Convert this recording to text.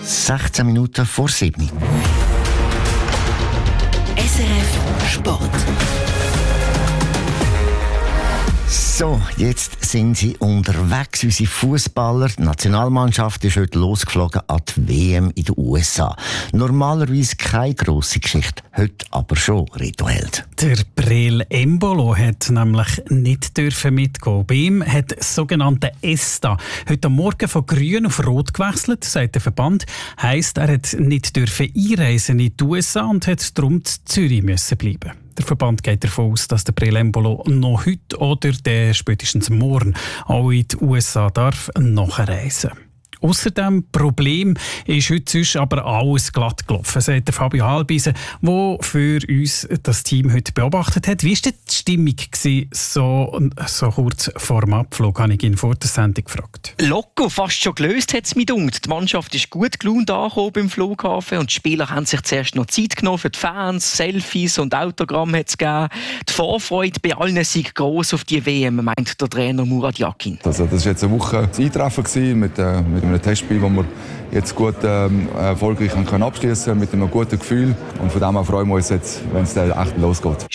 16 Minuten vor 7. SRF Sport. So, jetzt sind sie unterwegs, unsere Fußballer. Die Nationalmannschaft ist heute losgeflogen an die WM in den USA. Normalerweise keine grosse Geschichte, heute aber schon, Reto Held. Der Breel Embolo hat nämlich nicht mitgehen. Bei ihm hat das sogenannte ESTA heute am Morgen von grün auf rot gewechselt, sagt der Verband. Heisst, er hat nicht einreisen in die USA und hat darum in Zürich müssen bleiben. Der Verband geht davon aus, dass der Breel Embolo noch heute oder spätestens morgen auch in die USA darf nachreisen. Außerdem Problem ist heute sonst aber alles glatt gelaufen, sagt der Fabio Halbisen, der für uns das Team heute beobachtet hat. Wie war die Stimmung so kurz vor dem Abflug, habe ich ihn vor der Sendung gefragt. Locker, fast schon gelöst hat es mich gedacht. Die Mannschaft ist gut gelaunt angekommen beim Flughafen und die Spieler haben sich zuerst noch Zeit genommen für die Fans, Selfies und Autogramme hat es gegeben. Die Vorfreude bei allen sei gross auf die WM, meint der Trainer Murat Yakin. Also das war jetzt eine Woche das Eintreffen mit einem Testspiel, das wir jetzt gut erfolgreich abschließen können, mit einem guten Gefühl. Und von dem her freuen wir uns jetzt, wenn es dann echt losgeht.